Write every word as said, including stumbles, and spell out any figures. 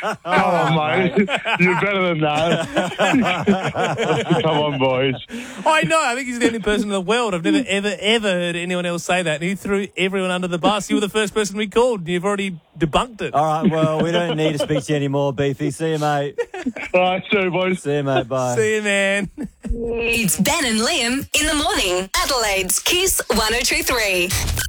on, mate. You're better than that. Come on, boys. I know. I think he's the only person in the world. I've never, ever, ever heard anyone else say that. And he threw everyone under the bus. You were the first person we called, and you've already debunked it. All right, well, we don't need to speak to you anymore, Beefy. See you, mate. All right, see you, boys. See you, mate. Bye. See you, man. It's Ben and Liam in the morning. Adelaide's Kiss one oh two three.